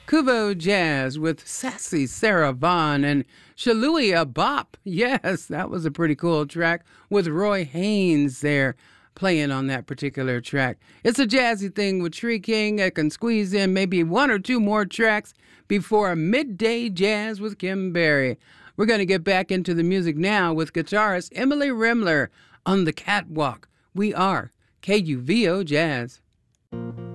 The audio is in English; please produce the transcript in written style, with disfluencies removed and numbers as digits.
Kuvo Jazz with Sassy Sarah Vaughan and Shaluia Bop. Yes, that was a pretty cool track with Roy Haynes there playing on that particular track. It's a jazzy thing with Tree King. I can squeeze in maybe one or two more tracks before midday jazz with Kim Berry. We're going to get back into the music now with guitarist Emily Remler on the catwalk. We are KUVO Jazz.